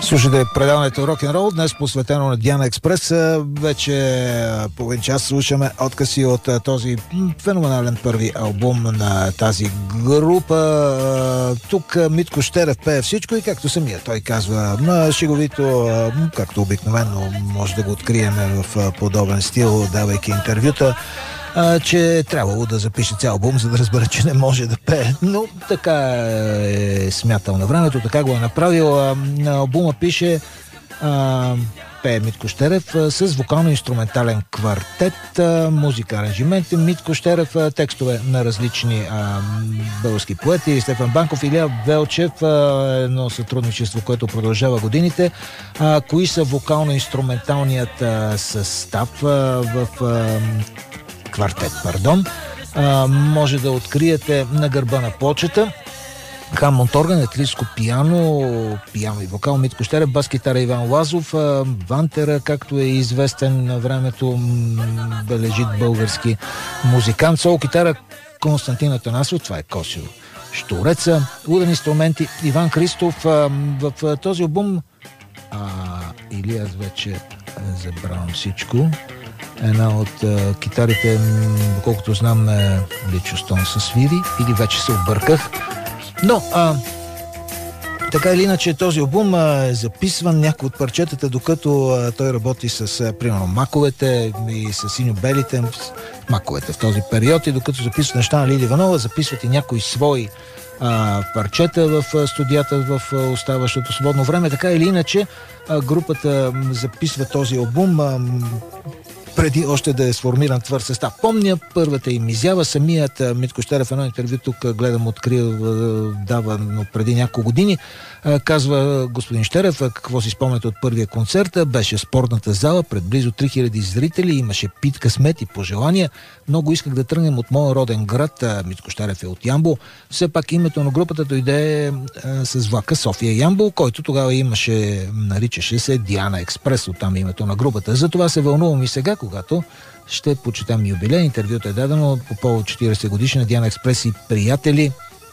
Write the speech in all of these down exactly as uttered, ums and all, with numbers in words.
Слушайте предаването Рок-н-рол, днес посветено на Диана Експрес. Вече половин час слушаме откъси от този феноменален първи албум на тази група. Тук Митко Щерев пее всичко и както самия той казва, шеговито, както обикновено може да го открием в подобен стил, давайки интервюта, че е трябвало да запише цял албум, за да разбере, че не може да пее. Но така е смятал на времето, така го е направил. На албума пише а, пее Митко Щерев с вокално-инструментален квартет, музика, аранжименти Митко Щерев, текстове на различни а, български поети, Стефан Банков, Илия Велчев, а, едно сътрудничество, което продължава годините. А, кои са вокално-инструменталният а, състав а, в а, квартет, пардон. А, може да откриете На гърба на плочата, Хамонт орган, електрическо пиано, пиано и вокал Митко Щерев, бас-гитара Иван Лазов, Вантера, както е известен на времето бележит български музикант, сол-китара Константин Атанасов, това е Косио Штуреца, ударни инструменти Иван Христов. В този албум а, или аз вече забравям всичко. Една от а, китарите, доколкото знам, е Личо Стон със свири, или вече се обърках. Но, а, така или иначе, този албум а, е записван някои от парчетата, докато а, той работи с, а, примерно, маковете и с синьо-белите маковете в този период, и докато записват неща на Лили Иванова, записват и някои свои а, парчета в а, студията в а, оставащото свободно време. Така или иначе, а, групата записва този албум а, преди още да е сформиран твърд състав. Помня първата им изява, самият Митко Щерев, едно интервю тук гледам, открил, дава, но преди няколко години, казва господин Щерев, какво си спомняте от първия концерт, беше спортната зала пред близо три хиляди зрители, имаше пит късмет и пожелания. Много исках да тръгнем от моя роден град, Митко Щерев е от Ямбол. Все пак името на групата дойде с влака София Ямбол, който тогава имаше, наричаше се Диана Експрес, оттам името на групата. Затова се вълнувам и сега, когато ще почетам юбилей. Интервюто е дадено по повод четиридесет годишна на Диана Експрес и приятели.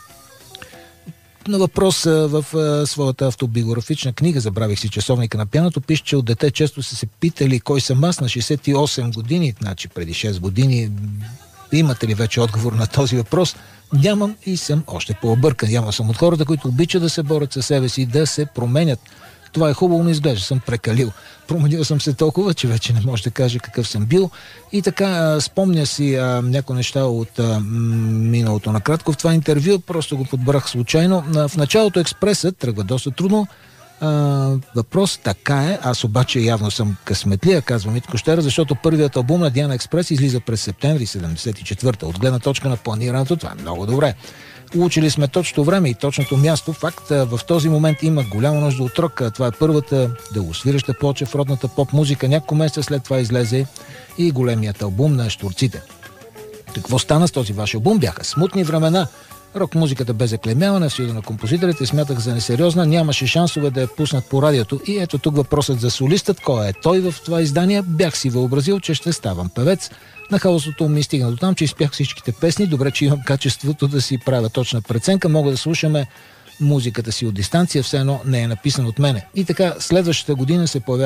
На въпрос в своята автобиографична книга "Забравих си часовника на пианото" пише, че от дете често са се питали кой съм аз на шейсет и осем години, значи преди шест години. Имате ли вече отговор на този въпрос? Нямам и съм още по-объркан. Няма съм от хората, които обичат да се борят със себе си, да се променят. Това е хубаво, но изглежда съм прекалил. Променил съм се толкова, че вече не може да кажа какъв съм бил. И така, спомня си а, някои неща от а, миналото накратко в това интервю, просто го подбрах случайно. А, в началото Експресът тръгва доста трудно. А, въпрос така е, аз обаче явно съм късметлия, казва Митко Щерев, защото първият албум на Диана Експрес излиза през септември седемдесет и четвърта. От гледна точка на планирането, това е много добре. Учили сме точното време и точното място. Факт, в този момент има голяма нужда от рок. Това е първата дългосвиреща плоча в родната поп-музика. Няколко месеца след това излезе и големият албум на Щурците. Какво стана с този ваш албум? Бяха смутни времена. Рок-музиката бе заклемявана в съюза на композиторите, смятах за несериозна, нямаше шансове да я пуснат по радиото. И ето тук въпросът за солистът, кой е той в това издание. Бях си въобразил, че ще ставам певец. На хаосото ми стигна до там, че изпях всичките песни. Добре, че имам качеството да си правя точна преценка. Мога да слушаме музиката си от дистанция, все едно не е написан от мене. И така, следващата година се появява